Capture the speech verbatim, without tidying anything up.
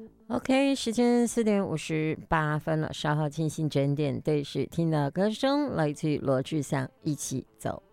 OK，时间四点五十八分了，稍后进行整点对视，听到歌声来自于罗志祥，一起走。